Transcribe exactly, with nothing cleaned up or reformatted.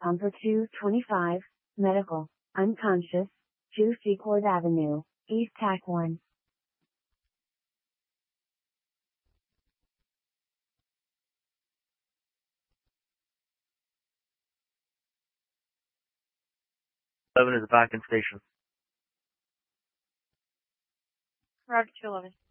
Pumper two twenty-five, Medical, unconscious, two Secord Avenue, East Tack one. eleven is back in station. Roger two eleven.